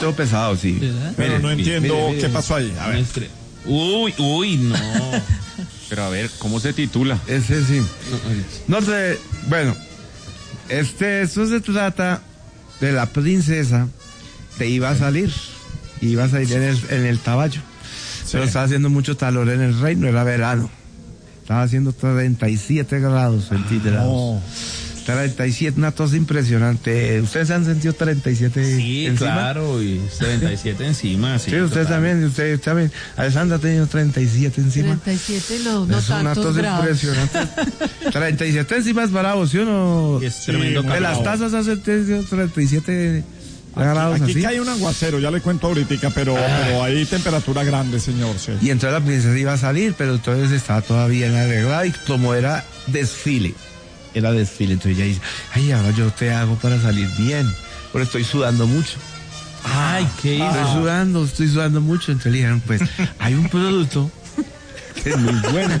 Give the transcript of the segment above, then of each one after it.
Todo pesado, sí. Pero no entiendo qué pasó ahí. A ver. Uy, no. Pero a ver, ¿cómo se titula? Ese sí. No sé, bueno, eso se trata de la princesa que iba a salir en el Taballo. Pero estaba haciendo mucho calor en el reino, era verano. Estaba haciendo 37 grados centígrados. 37, una tos impresionante. ¿Ustedes han sentido 37 Sí, encima? claro, y 37 encima, sí. Sí, usted también. Alessandra ha tenido 37 encima. 37 no es una tantos tos grados. impresionante. 37 encima es bravo, ¿sí o no? Es tremendo De calor. las tazas hace 37 grados Aquí así. cae un aguacero, ya le cuento ahorita, pero hay temperatura grande, señor. Sí. Y entonces la princesa iba a salir, pero entonces estaba todavía en arreglada y como era desfile, entonces ella dice, ay, ahora yo te hago para salir bien, pero estoy sudando mucho. Ay, qué Estoy sudando mucho. Entonces le dijeron, pues, hay un producto que es muy bueno.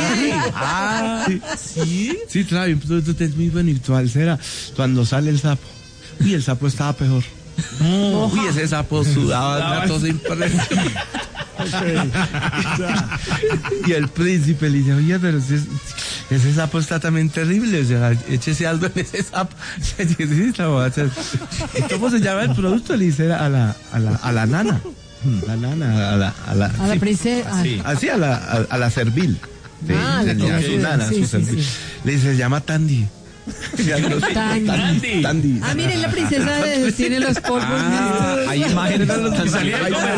¿Sí? Sí, claro, hay un producto que es muy bueno y cuál será cuando sale el sapo. Y el sapo estaba peor. Uy, ese sapo sudaba una cosa impresionante. Y el príncipe le dice, oye, pero ese sapo está también terrible, o sea, échese algo en ese sapo. ¿Cómo se llama el producto? Le dice a la nana. A la princesa. Así, a la servil. Su nana, su servil. Le dice, se llama Tandy. Tandy. Ah, miren, la princesa tiene los polvos. Hay imágenes y salía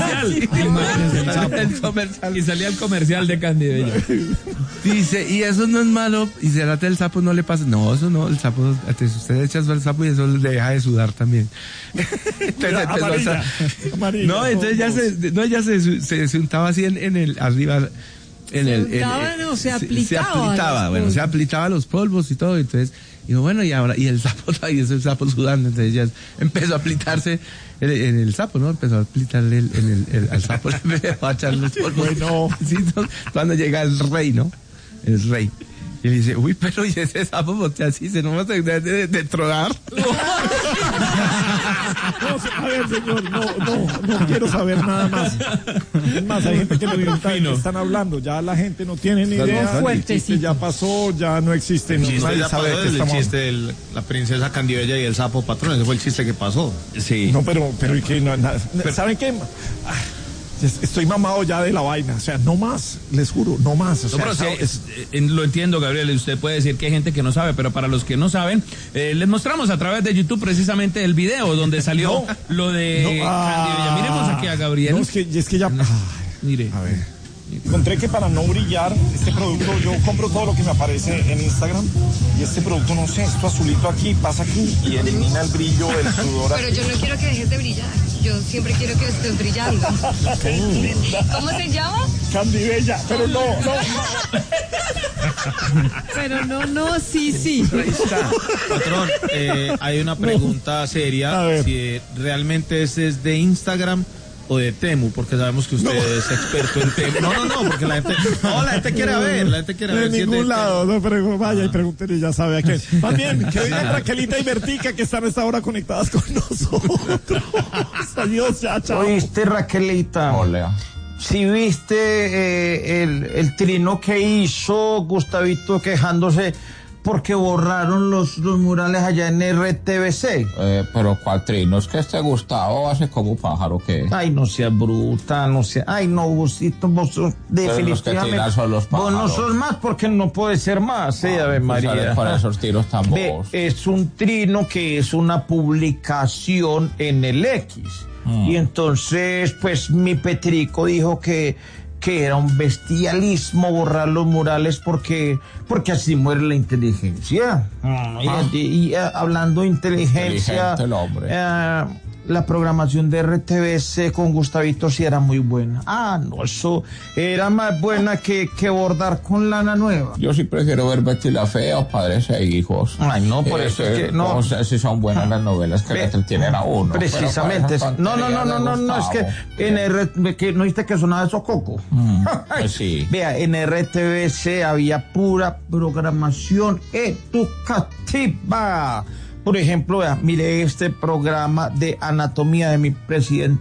el comercial. Y salía el comercial de Candy Bella. Dice, y eso no es malo, y será que el sapo no le pasa. No, eso no, el sapo, usted echa el sapo y eso le deja de sudar también. Entonces, no, entonces ella se untaba así en el, arriba, se aplicaba los polvos y todo, entonces digo, bueno, y ahora, y el sapo, y ese sapo sudando, entonces ella empezó a aplicarse en el sapo, ¿no? Empezó a aplicarle al sapo, le empezó a echar los polvos. Bueno. Sí, cuando llega el rey, ¿no? El rey. Y le dice, uy, pero y ese sapo, porque así se nos va a de tronar. A ver, señor, no quiero saber nada más. Es más, hay gente que me pregunta de qué están hablando. Ya la gente no tiene ni idea. El chiste ya pasó, ya no existe. Nadie sabe de qué estamos. El chiste de la princesa Candibella y el sapo patrón, ese fue el chiste que pasó. Sí. No, pero ¿y qué? ¿Saben qué? Estoy mamado ya de la vaina, o sea, no más, les juro, no más. O sea, pero lo entiendo, Gabriel, usted puede decir que hay gente que no sabe, pero para los que no saben, les mostramos a través de YouTube precisamente el video donde salió lo de Candibella. Miremos aquí a Gabriel. No, es que ya... Mire. A ver. Encontré que para no brillar, este producto, yo compro todo lo que me aparece en Instagram, y este producto, no sé, esto azulito aquí, pasa aquí, y elimina el brillo, el sudor. Pero yo no quiero que dejes de brillar, yo siempre quiero que estés brillando. ¿Cómo se llama? Candibella, pero no. Pero no, sí. Ahí está. Patrón, hay una pregunta seria, si realmente ese es de Instagram o de Temu, porque sabemos que usted es experto en Temu. No, porque la gente quiere ver, De ningún lado, no, pero vaya y pregúntenle, ya sabe a quién. Más bien, que digan Raquelita y Bertica que están a esta hora conectadas con nosotros. Adiós, ya, chao. ¿Oíste, Raquelita? Hola. Si viste el trino que hizo Gustavito quejándose porque borraron los murales allá en RTBC. Pero ¿cuál trino? Es que Gustavo hace como pájaro, ¿qué? Ay, no seas bruta, no seas... Ay, no, Gustito, vos sos definitivamente... Los que son los pájaros. Vos no sos más porque no puede ser más, sí, Ave María. Para esos tiros tan bobos. Es un trino que es una publicación en el X. Y entonces, pues, mi Petrico dijo que era un bestialismo borrar los murales porque así muere la inteligencia. Y hablando de inteligencia, el hombre. La programación de RTBC con Gustavito sí era muy buena. No, eso era más buena que bordar con lana nueva. Yo sí prefiero ver Betty la Fea o Padres e Hijos. Ay, no, por eso es que no. No sé si son buenas las novelas que le entretienen a uno. Precisamente. No, es que que no viste que sonaba eso Coco. Pues sí. Vea, en RTBC había pura programación educativa. Por ejemplo, mire este programa de anatomía de mi presidente